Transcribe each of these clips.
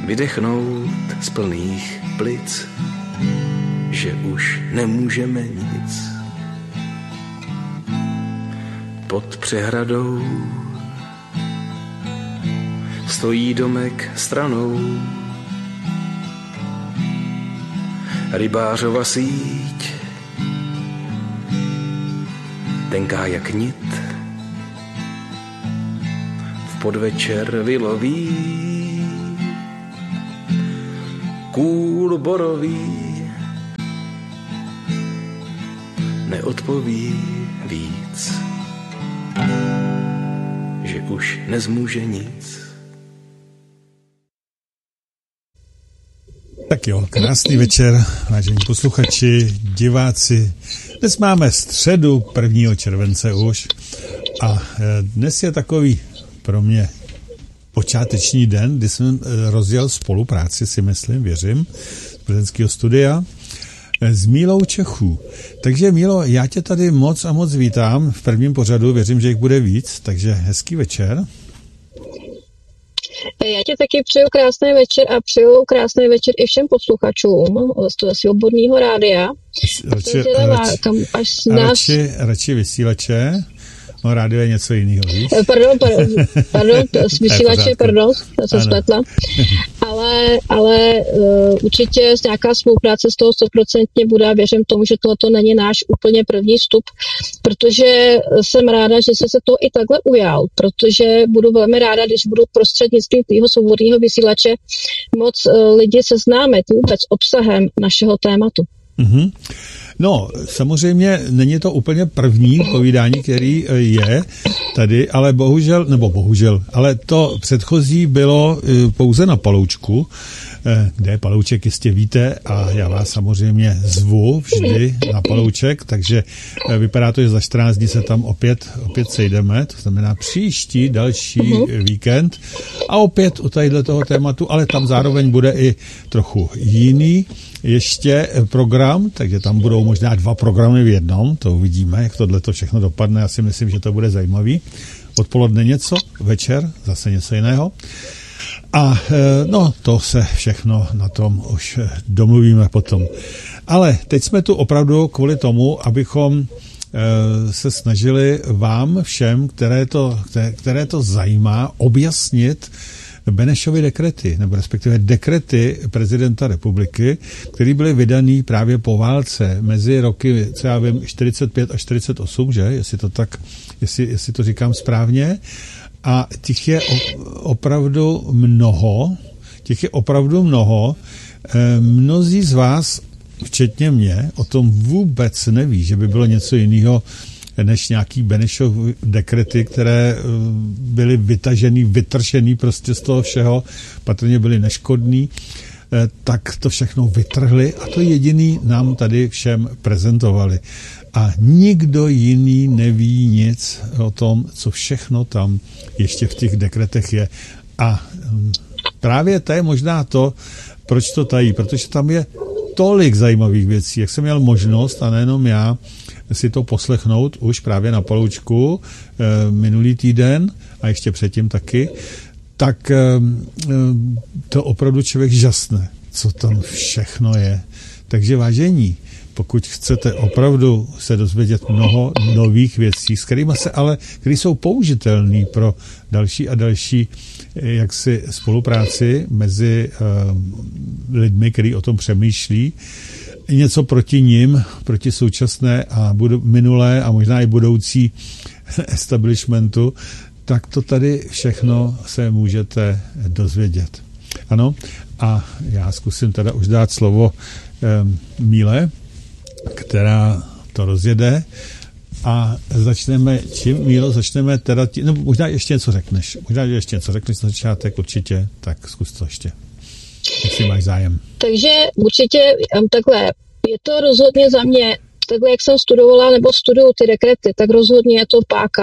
vydechnout z plných plic, že už nemůžeme nic. Pod přehradou stojí domek stranou, rybářova síť, tenká jak nit, v podvečer vyloví kůl borový, neodpoví víc, že už nezmůže nic. Tak jo, krásný večer, vážení posluchači, diváci. Dnes máme středu 1. července už a dnes je takový pro mě počáteční den, kdy jsem rozjel spolupráci, si myslím, věřím, z plzeňského studia s Mílou Čechů. Takže Mílo, já tě tady moc a moc vítám v prvním pořadu, věřím, že jich bude víc, takže hezký večer. Já ti taky přeju krásný večer a přeju krásný večer i všem posluchačům z toho svobodného rádia. Radši vysílače. No, rádio je něco jiného, víš? Pardon, vysílače, to jsem spletla. Ale určitě nějaká spolupráce z toho 100% bude a věřím tomu, že tohle není náš úplně první vstup, protože jsem ráda, že jsi se to i takhle ujal, protože budu velmi ráda, když budu prostřednictvím tvýho svobodného vysílače moc lidi seznámit vůbec obsahem našeho tématu. Mm-hmm. No, samozřejmě není to úplně první povídání, který je tady, ale bohužel, ale to předchozí bylo pouze na Paloučku, kde je Palouček, jistě víte, a já vás samozřejmě zvu vždy na Palouček, takže vypadá to, že za 14 dní se tam opět sejdeme, to znamená příští další víkend a opět u tadyhle toho tématu, ale tam zároveň bude i trochu jiný ještě program, takže tam budou možná 2 programy v jednom, to uvidíme, jak tohleto všechno dopadne, já si myslím, že to bude zajímavý. Odpoledne něco, večer zase něco jiného. A no, to se všechno na tom už domluvíme potom. Ale teď jsme tu opravdu kvůli tomu, abychom se snažili vám všem, které to zajímá, objasnit Benešovy dekrety, nebo respektive dekrety prezidenta republiky, které byly vydaný právě po válce mezi roky, co já vím, 45 a 48, že? Jestli to říkám správně. A těch je opravdu mnoho. Mnozí z vás, včetně mě, o tom vůbec neví, že by bylo něco jiného než nějaký Benešov dekrety, které byly vytržený prostě z toho všeho, patrně byly neškodný, tak to všechno vytrhli a to jediný nám tady všem prezentovali. A nikdo jiný neví nic o tom, co všechno tam ještě v těch dekretech je. A právě to je možná to, proč to tají, protože tam je tolik zajímavých věcí, jak jsem měl možnost, a nejenom já, si to poslechnout už právě na Paloučku minulý týden a ještě předtím taky, tak to opravdu člověk žasne, co tam všechno je. Takže vážení, pokud chcete opravdu se dozvědět mnoho nových věcí, s kterými které jsou použitelné pro další a další jaksi spolupráci mezi lidmi, kteří o tom přemýšlí, něco proti nim, proti současné a minulé a možná i budoucí establishmentu, tak to tady všechno se můžete dozvědět. Ano, a já zkusím teda už dát slovo Míle, která to rozjede a začneme, čím, Mílo, začneme teda, možná ještě něco řekneš na začátek určitě, tak zkus to ještě, jestli máš zájem. Takže určitě takhle, je to rozhodně za mě takhle, jak jsem studovala nebo studuju ty dekrety, tak rozhodně je to páka.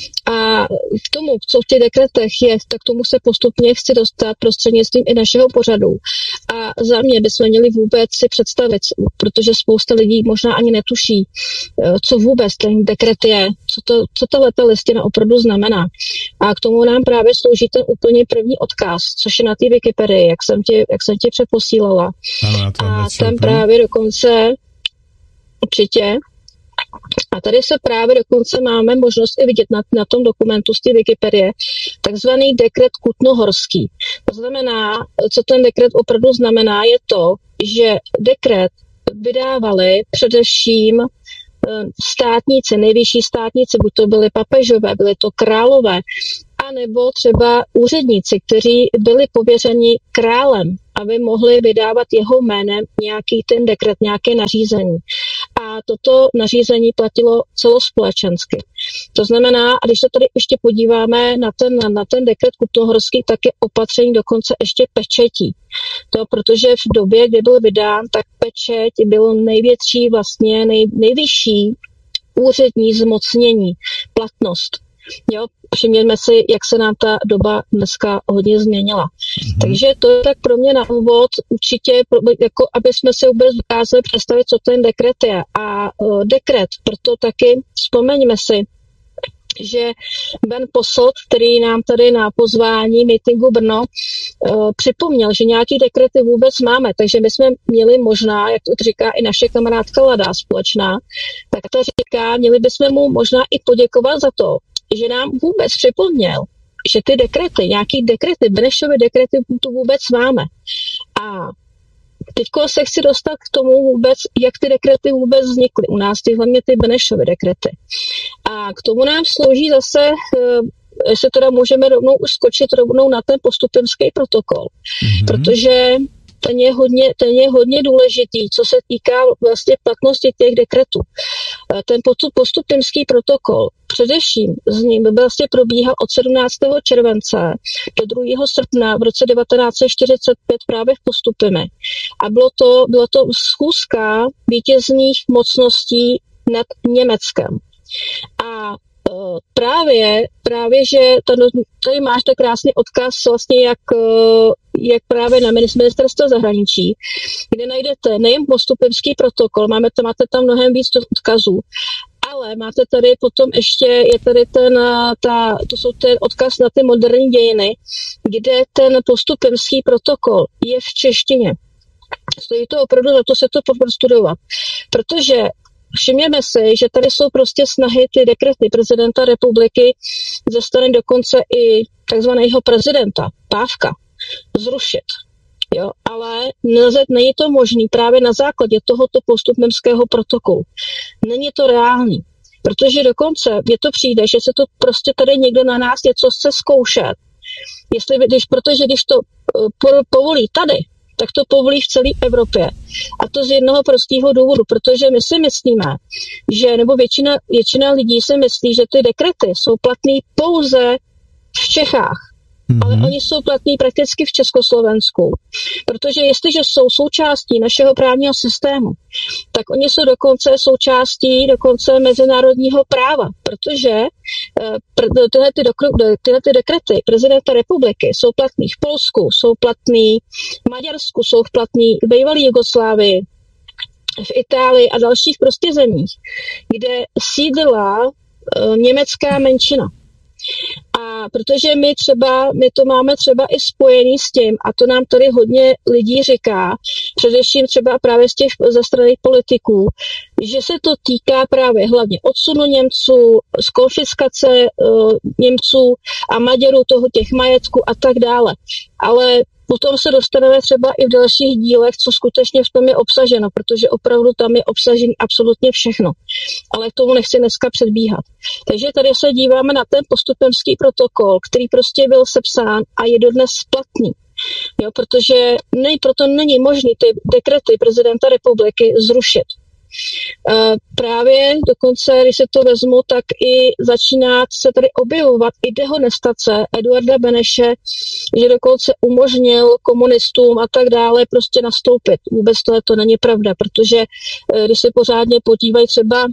A k tomu, co v těch dekretech je, tak tomu se postupně chci dostat prostřednictvím i našeho pořadu. A za mě bychom měli vůbec si představit, protože spousta lidí možná ani netuší, co vůbec ten dekret je, co tato listina opravdu znamená. A k tomu nám právě slouží ten úplně první odkaz, což je na té Wikipedii, jak jsem ti přeposílala. A tam právě dokonce určitě. A tady se právě dokonce máme možnost i vidět na tom dokumentu z té Wikipedie takzvaný dekret Kutnohorský. To znamená, co ten dekret opravdu znamená, je to, že dekret vydávali především státníci, nejvyšší státníci, buď to byli papežové, byli to králové, anebo třeba úředníci, kteří byli pověřeni králem, aby mohli vydávat jeho jménem nějaký ten dekret, nějaké nařízení. A toto nařízení platilo celospolečensky. To znamená, a když se tady ještě podíváme na ten dekret Kutnohorský, tak je opatření dokonce ještě pečetí. To, protože v době, kdy byl vydán, tak pečeť bylo největší, vlastně nejvyšší úřední zmocnění, platnost. Jo, všimněme si, jak se nám ta doba dneska hodně změnila. Takže to je tak pro mě na úvod určitě, jako aby jsme si vůbec dokázali představit, co ten dekret je. A dekret, proto taky vzpomeňme si, že Ben Posselt, který nám tady na pozvání meetingu Brno připomněl, že nějaký dekrety vůbec máme, takže my jsme měli možná, jak to říká i naše kamarádka Lada společná, tak ta říká, měli bychom mu možná i poděkovat za to, že nám vůbec připomněl, že ty dekrety, nějaký dekrety, Benešovy dekrety tu vůbec máme. A teďko se chci dostat k tomu vůbec, jak ty dekrety vůbec vznikly. U nás hlavně ty Benešovy dekrety. A k tomu nám slouží zase, jestli teda můžeme rovnou skočit rovnou na ten postupimský protokol. Protože ten je hodně důležitý, co se týká vlastně platnosti těch dekretů. Ten postupimský protokol především z ní vlastně probíhal od 17. července do 2. srpna v roce 1945 právě v Postupimi. A bylo to schůzka vítězných mocností nad Německem. A právě, že tady máš tak krásný odkaz vlastně jak právě na ministerstvo zahraničí, kde najdete nejen postupimský protokol, máte tam mnohem víc odkazů, ale máte tady potom ještě, je tady ten odkaz na ty moderní dějiny, kde ten postupimský protokol je v češtině. Stojí to opravdu za to se to prostudovat, protože všimněme si, že tady jsou prostě snahy ty dekrety prezidenta republiky ze strany dokonce i takzvaného prezidenta Pávka zrušit. Jo, ale není to možný právě na základě tohoto postupimského protokolu. Není to reálný, protože dokonce je to přijde, že se to prostě tady někdo na nás něco chce zkoušet. Protože když to povolí tady, tak to povolí v celé Evropě. A to z jednoho prostého důvodu, protože my si myslíme, nebo většina lidí si myslí, že ty dekrety jsou platné pouze v Čechách. Ale oni jsou platní prakticky v Československu. Protože jestliže jsou součástí našeho právního systému, tak oni jsou dokonce součástí mezinárodního práva. Protože tyhle ty dekrety prezidenta republiky jsou platný v Polsku, jsou platný v Maďarsku, jsou platný v bývalé Jugoslávii, v Itálii a dalších prostě zemích, kde sídlila německá menšina. A protože my to máme třeba i spojený s tím, a to nám tady hodně lidí říká, především třeba právě ze strany politiků, že se to týká právě hlavně odsunu Němců, z konfiskace Němců a Maďarů těch majetků a tak dále. Ale potom se dostaneme třeba i v dalších dílech, co skutečně v tom je obsaženo, protože opravdu tam je obsažený absolutně všechno. Ale k tomu nechci dneska předbíhat. Takže tady se díváme na ten postupimský protokol, který prostě byl sepsán a je dodnes platný. Jo, protože proto není možné ty dekrety prezidenta republiky zrušit. Právě dokonce, když se to vezmu, tak i začíná se tady objevovat i dehonestace Eduarda Beneše, že dokonce umožnil komunistům a tak dále prostě nastoupit. Vůbec to není pravda, protože když se pořádně podívají třeba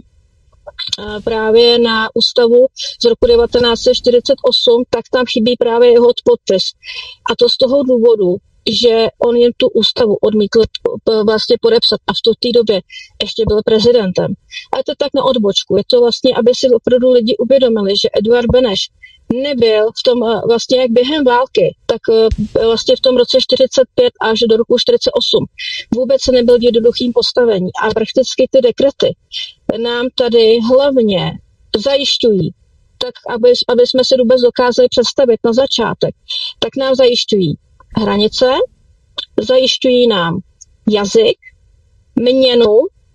právě na ústavu z roku 1948, tak tam chybí právě jeho podpis. A to z toho důvodu, že on jen tu ústavu odmítl vlastně podepsat a v té době ještě byl prezidentem. A je to tak na odbočku. Je to vlastně, aby si opravdu lidi uvědomili, že Eduard Beneš nebyl v tom vlastně jak během války, tak vlastně v tom roce 45 až do roku 48 vůbec nebyl v jednoduchým postavení a prakticky ty dekrety nám tady hlavně zajišťují, tak aby jsme si vůbec dokázali představit na začátek, tak nám zajišťují hranice, zajišťují nám jazyk, měnu,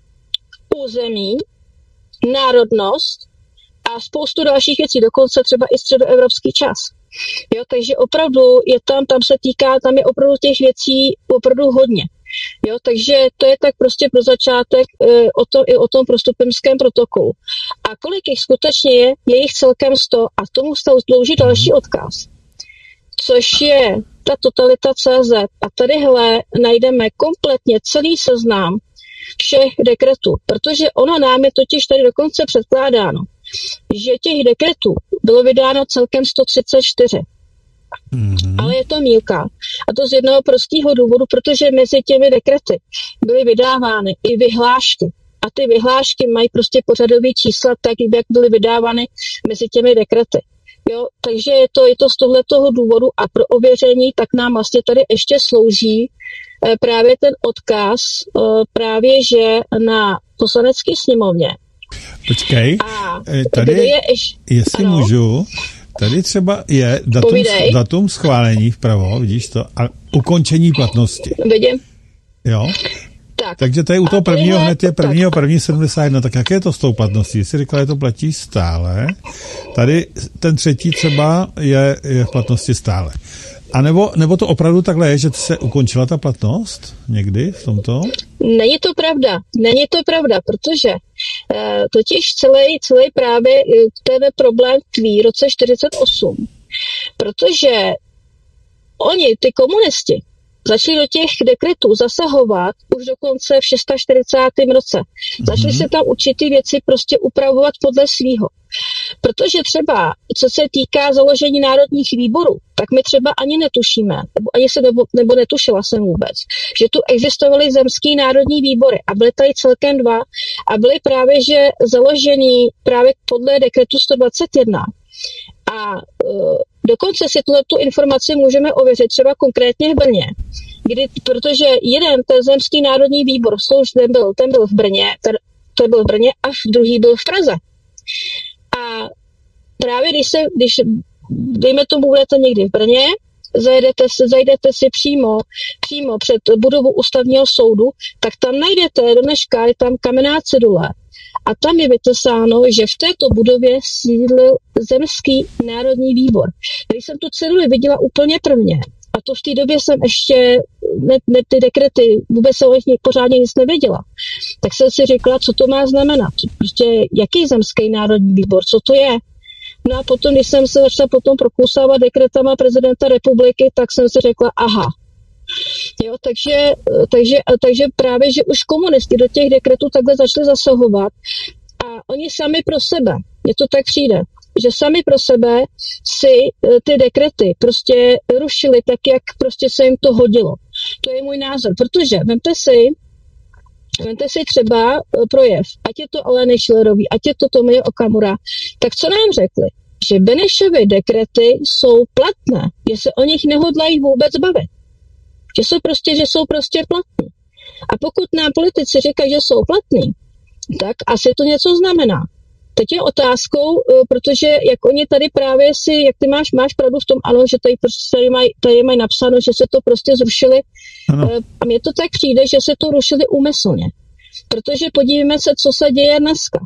území, národnost a spoustu dalších věcí, dokonce třeba i středoevropský čas. Jo, takže opravdu je tam je opravdu těch věcí opravdu hodně. Jo, takže to je tak prostě pro začátek o tom prostupimském protokolu. A kolik jich skutečně je jich celkem 100 a tomu slouží další odkaz, což je ta totalita.cz a tadyhle najdeme kompletně celý seznam všech dekretů, protože ono nám je totiž tady dokonce předkládáno, že těch dekretů bylo vydáno celkem 134. Ale je to mýlka. A to z jednoho prostého důvodu, protože mezi těmi dekrety byly vydávány i vyhlášky. A ty vyhlášky mají prostě pořadový čísla tak, jak byly vydávány mezi těmi dekrety. Jo, takže je to z tohletoho důvodu a pro ověření tak nám vlastně tady ještě slouží právě ten odkaz právě, že na poslanecké sněmovně. Počkej, tady, jestli ano, můžu, tady třeba je datum schválení vpravo, vidíš to, a ukončení platnosti. Vidím. Jo? Takže to je u toho prvního, hned je první 71, tak jaké je to s tou platností? Jsi říkala, že to platí stále, tady ten třetí třeba je v platnosti stále. A nebo to opravdu takhle je, že se ukončila ta platnost někdy v tomto? Není to pravda, protože totiž celý právě ten problém tkví v roce 48, protože oni, ty komunisti, začali do těch dekretů zasahovat už dokonce v 640. roce. Začali se tam určitý věci prostě upravovat podle svýho. Protože třeba, co se týká založení národních výborů, tak my třeba ani netušíme, nebo netušila jsem vůbec, že tu existovaly zemský národní výbory a byly tady celkem 2 a byly právě, že založený právě podle dekretu 121. A dokonce si tu informaci můžeme ověřit třeba konkrétně v Brně, protože jeden ten zemský národní výbor ten byl v Brně a druhý byl v Praze. A právě když dejme tomu, budete někdy v Brně, zajdete si přímo před budovu ústavního soudu, tak tam najdete, do dneška je tam kamenná cedule a tam je vytesáno, že v této budově sídlil zemský národní výbor. Když jsem tu ceduli viděla úplně prvně, a to v té době jsem ještě ty dekrety, vůbec jsem o nich pořádně nic nevěděla, tak jsem si říkala, co to má znamenat. Prostě jaký zemský národní výbor, co to je? No a potom, když jsem se začala potom prokousávat dekretama prezidenta republiky, tak jsem si řekla, aha. Jo, takže právě, že už komunisti do těch dekretů takhle začali zasahovat a oni sami pro sebe, mně to tak přijde, že sami pro sebe si ty dekrety prostě rušili tak, jak prostě se jim to hodilo. To je můj názor, protože vemte si třeba projev, ať je to Aleny Schillerový, ať je to Tomio Okamura, tak co nám řekli? Že Benešovy dekrety jsou platné, že se o nich nehodlají vůbec bavit. Že jsou prostě platný. A pokud nám politici říkají, že jsou platný, tak asi to něco znamená. Teď je otázkou, protože jak oni tady právě jak ty máš pravdu v tom, ano, že tady mají napsáno, že se to prostě zrušili. Ano. A mně to tak přijde, že se to rušili úmyslně. Protože podívejme se, co se děje dneska.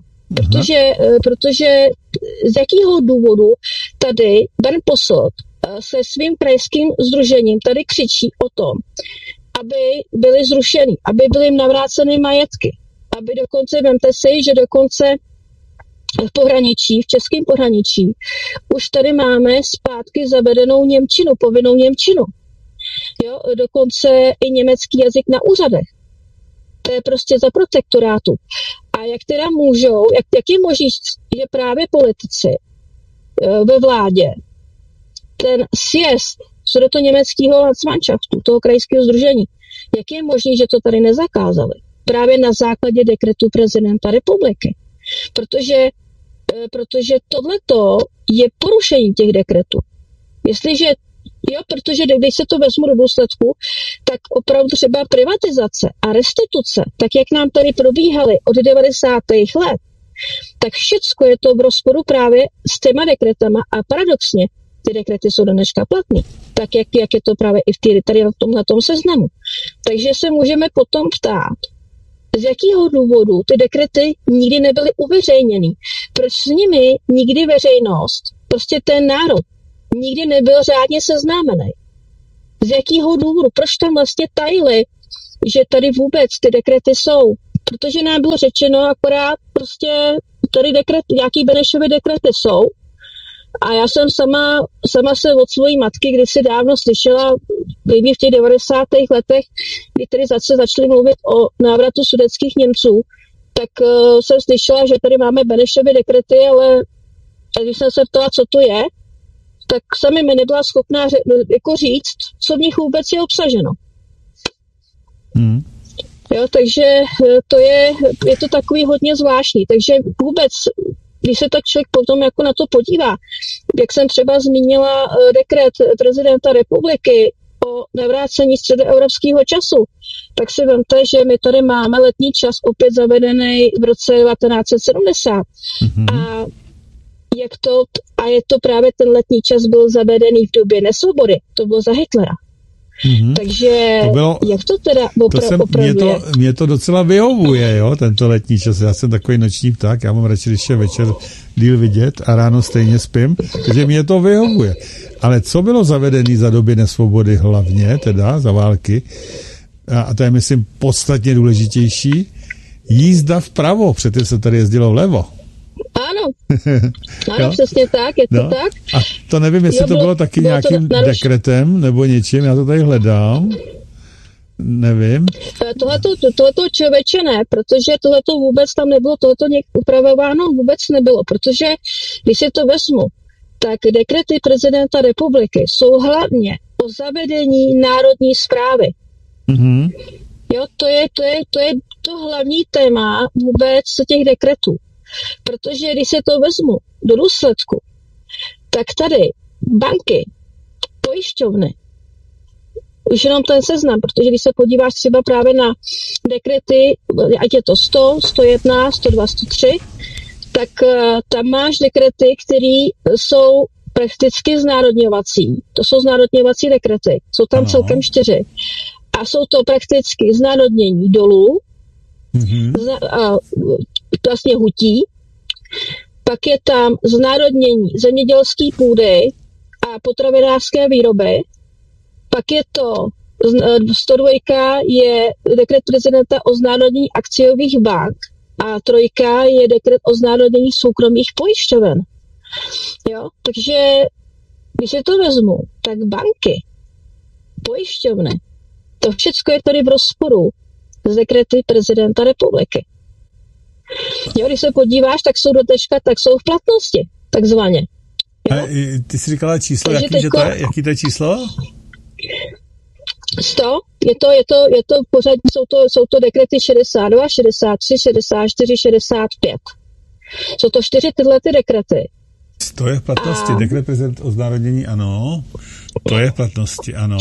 Protože z jakého důvodu tady Ben Posselt se svým krajským sdružením tady křičí o tom, aby byly zrušeny, aby byly jim navráceny majetky, aby dokonce, vemte si, že dokonce v pohraničí, v českém pohraničí, už tady máme zpátky zavedenou němčinu, povinnou němčinu. Jo, dokonce i německý jazyk na úřadech. To je prostě za protektorátu. A jak teda můžou, jak je možné, že právě politici ve vládě ten sjezd sudetoněmeckého Landsmannschaftu, toho krajského sdružení, jak je možné, že to tady nezakázali? Právě na základě dekretu prezidenta republiky. Protože tohleto je porušení těch dekretů. Protože když se to vezmu do důsledku, tak opravdu třeba privatizace a restituce, tak jak nám tady probíhaly od 90. let, tak všecko je to v rozporu právě s těma dekretama a paradoxně ty dekrety jsou do dneška platný. Tak jak je to právě i tady na tomhletom seznamu. Takže se můžeme potom ptát, z jakého důvodu ty dekrety nikdy nebyly uveřejněny. Proč s nimi nikdy veřejnost, prostě ten národ, nikdy nebyl řádně seznámený. Z jakého důvodu? Proč tam vlastně tajili, že tady vůbec ty dekrety jsou? Protože nám bylo řečeno akorát prostě tady nějaký Benešovy dekrety jsou. A já jsem sama se od svojí matky kdysi dávno slyšela, v těch 90. letech, kdy tady začali mluvit o návratu sudetských Němců, tak jsem slyšela, že tady máme Benešovy dekrety, ale když jsem se ptala, co to je, tak sami mi nebyla schopná jako říct, co v nich vůbec je obsaženo. Jo, takže je to takový hodně zvláštní. Takže vůbec, když se tak člověk potom jako na to podívá, jak jsem třeba zmínila dekret prezidenta republiky o navrácení středoevropského času, tak si vemte, že my tady máme letní čas opět zavedený v roce 1970. A je to právě ten letní čas byl zavedený v době nesvobody. To bylo za Hitlera. Takže jak to teda opravdu je? Mě to docela vyhovuje, jo, tento letní čas. Já jsem takový noční pták, já mám radši, když je večer díl vidět a ráno stejně spím, takže mě to vyhovuje. Ale co bylo zavedené za doby nesvobody hlavně, teda za války, a to je, myslím, podstatně důležitější, jízda vpravo, protože se tady jezdilo vlevo. Ano, přesně tak, je to tak. A to nevím, jestli to bylo taky nějakým dekretem nebo něčím, já to tady hledám. Nevím. Tohleto člověče ne, protože tohleto vůbec tam nebylo, tohleto upravováno vůbec nebylo, protože když si to vezmu, tak dekrety prezidenta republiky jsou hlavně o zavedení národní správy. Jo, to je to hlavní téma vůbec těch dekretů. Protože když se to vezmu do důsledku, tak tady banky, pojišťovny, už jenom ten seznam, protože když se podíváš třeba právě na dekrety, ať je to 100, 101, 102, 103, tak tam máš dekrety, které jsou prakticky znárodňovací. To jsou znárodňovací dekrety. Jsou tam celkem 4. A jsou to prakticky znárodnění dolů, vlastně hutí, pak je tam znárodnění zemědělské půdy a potravinářské výroby, pak je to 102 je dekret prezidenta o znárodnění akciových bank a 3 je dekret o znárodnění soukromých pojišťoven. Jo? Takže když si to vezmu, tak banky, pojišťovny, to všechno je tady v rozporu z dekrety prezidenta republiky. Jo, když se podíváš, tak jsou tak jsou v platnosti, takzvaně. Jo? A ty jsi říkala číslo, jaký to je číslo? 100, je to pořád, jsou to dekrety 62, 63, 64, 65. Jsou to 4 tyhle ty dekrety. To je v platnosti, dekret prezident o znárodnění, ano. To je v platnosti, ano.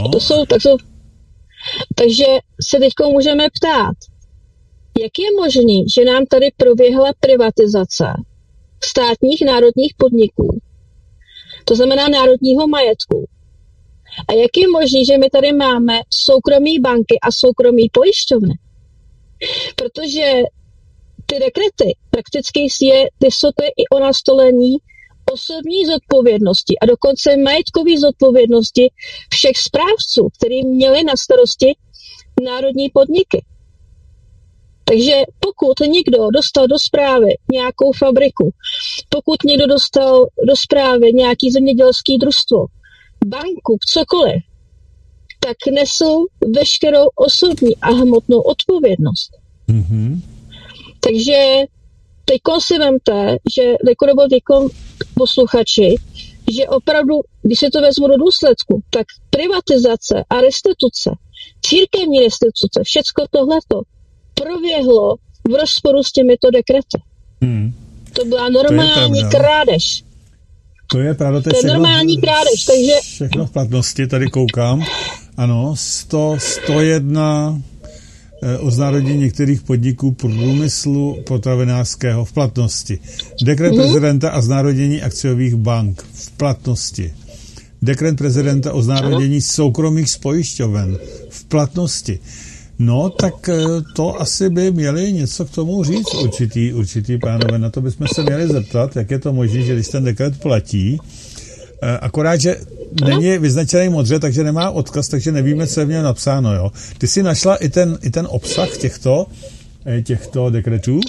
Takže se teďko můžeme ptát, jak je možný, že nám tady proběhla privatizace státních národních podniků, to znamená národního majetku. A jak je možný, že my tady máme soukromé banky a soukromé pojišťovny? Protože ty dekrety prakticky jsou to i o nastolení osobní zodpovědnosti a dokonce majetkové zodpovědnosti všech správců, kteří měli na starosti národní podniky. Takže pokud někdo dostal do správy nějakou fabriku, pokud někdo dostal do správy nějaký zemědělský družstvo, banku, cokoliv, tak nesou veškerou osobní a hmotnou odpovědnost. Mm-hmm. Takže teďko si vemte, že posluchači, že opravdu, když se to vezmu do důsledku, tak privatizace a restituce, církevní restituce, všecko tohleto proběhlo v rozporu s těmito dekrety. To byla normální krádež. To je pravda, to je normální krádež, takže... Všechno v platnosti, tady koukám. Ano, 101 o znárodnění některých podniků průmyslu potravinářského v platnosti. Dekret prezidenta o znárodnění akciových bank v platnosti. Dekret prezidenta o znárodnění soukromých spojišťoven v platnosti. No, tak to asi by měli něco k tomu říct určitý pánové. Na to bychom se měli zeptat, jak je to možné, že když ten dekret platí, akorát, že není vyznačený modře, takže nemá odkaz, takže nevíme, co je v něm napsáno, jo. Ty jsi našla i ten obsah těchto dekretů?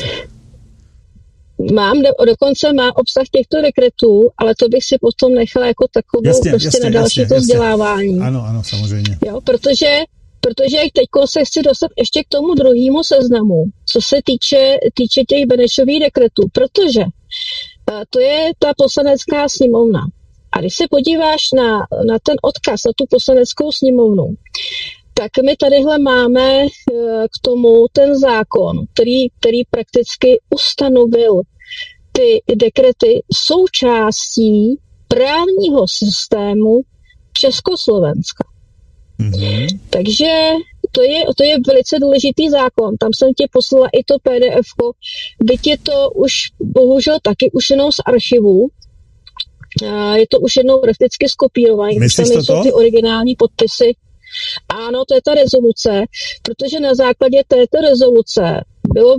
Dokonce má obsah těchto dekretů, ale to bych si potom nechala jako takovou na další vzdělávání. Ano, samozřejmě. Jo, protože teď se chci dostat ještě k tomu druhému seznamu, co se týče těch Benešových dekretů, protože to je ta poslanecká sněmovna. A když se podíváš na ten odkaz, na tu poslaneckou sněmovnu, tak my tadyhle máme k tomu ten zákon, který prakticky ustanovil ty dekrety součástí právního systému Československa. Mm-hmm. Takže to je velice důležitý zákon. Tam jsem ti poslala i to PDF-ko, byť je to už bohužel taky už jenom z archivu. Je to už jednou prakticky skopírované, když tam jsou ty originální podpisy. Ano, to je ta rezoluce, protože na základě této rezoluce bylo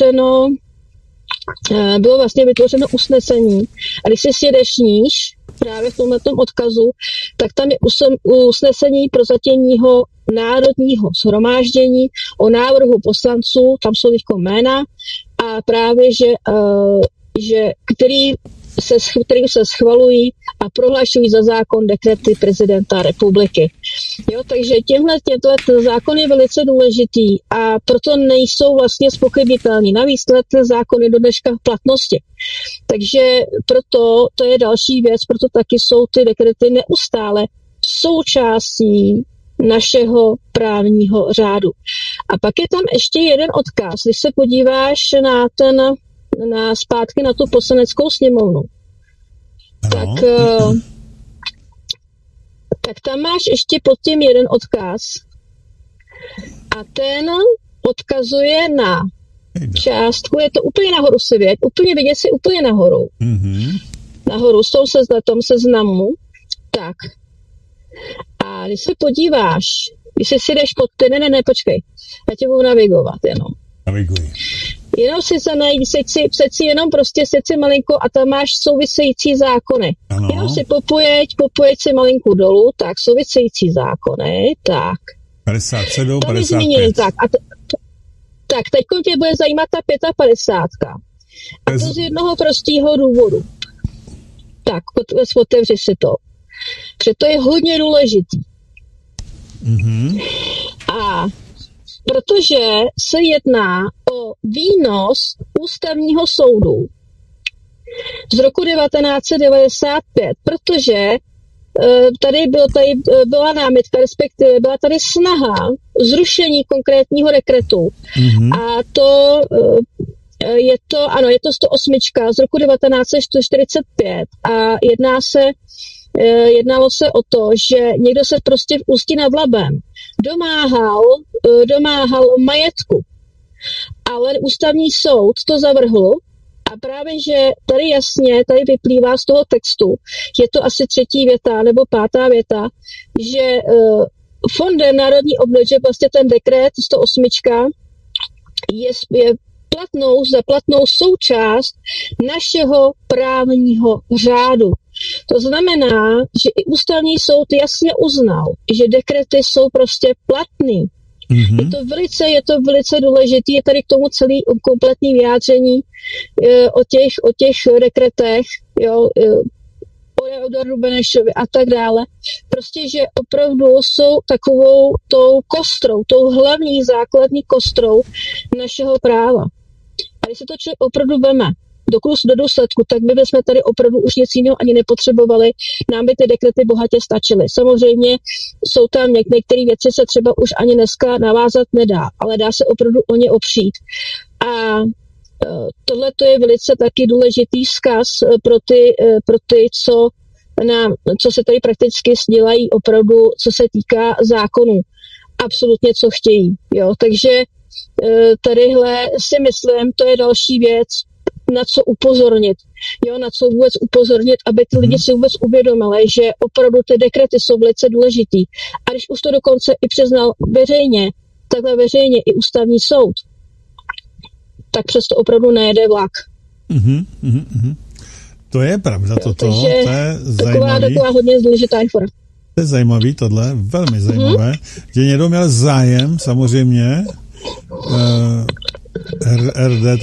vlastně vytvořeno usnesení. A když si sjedeš níž, právě v tomhletom odkazu, tak tam je usnesení prozatímního národního shromáždění o návrhu poslanců, tam jsou jich jména, a právě, že který se schvalují a prohlašují za zákon dekrety prezidenta republiky. Jo, takže těmto zákon je velice důležitý a proto nejsou vlastně zpochybnitelní. Navíc ten zákon je do dneška v platnosti. Takže proto to je další věc, proto taky jsou ty dekrety neustále součástí našeho právního řádu. A pak je tam ještě jeden odkaz, když se podíváš zpátky na tu poslaneckou sněmovnu. Tak tam máš ještě pod tím jeden odkaz a ten odkazuje na částku, je to úplně nahoru si vidět si úplně nahoru. Mm-hmm. Nahoru s tom seznamu. Tak. A když se podíváš, když si jdeš pod ty, počkej, já tě budu navigovat jenom. Naviguji. Jenom si přeci jenom prostě seci malinko a tam máš související zákony. Ano. Jenom si popojeď si malinko dolů, tak související zákony, tak. 57, 55. Tak, teď tě bude zajímat ta 55. A to z jednoho prostého důvodu. Tak, otevři si to. Protože to je hodně důležitý. Mm-hmm. A protože se jedná o výnos ústavního soudu z roku 1995, protože tady byla námitka, respektive byla tady snaha zrušení konkrétního dekretu. Mm-hmm. A je to 108 z roku 1945 a jednalo se o to, že někdo se prostě v Ústí nad Labem domáhal majetku, ale ústavní soud to zavrhl a právě, že tady vyplývá z toho textu, je to asi 3. věta nebo 5. věta, že Fondem národní obnovy, že vlastně ten dekret 108 je platnou součást našeho právního řádu. To znamená, že i ústavní soud jasně uznal, že dekrety jsou prostě platný. Je to velice důležitý, je tady k tomu celý kompletní vyjádření o těch dekretech, jo, o Eduardu Benešovi a tak dále. Prostě, že opravdu jsou takovou tou kostrou, tou hlavní základní kostrou našeho práva. A když se to člověk opravdu veme do důsledku, tak my bychom tady opravdu už nic jiného ani nepotřebovali, nám by ty dekrety bohatě stačily. Samozřejmě jsou tam některé věci, se třeba už ani dneska navázat nedá, ale dá se opravdu o ně opřít. A tohle to je velice taky důležitý vzkaz pro ty, co se tady prakticky dělají opravdu, co se týká zákonů. Absolutně, co chtějí. Jo? Takže tadyhle si myslím, to je další věc, na co upozornit. Jo, na co vůbec upozornit, aby ty lidi si vůbec uvědomili, že opravdu ty dekrety jsou velice důležitý. A když už to dokonce i přiznal takhle veřejně i ústavní soud, tak přesto opravdu nejede vlak. To je pravda, toto. Takže to je taková hodně důležitá informace. To je zajímavý tohle, velmi zajímavé, že někdo měl zájem, samozřejmě, RD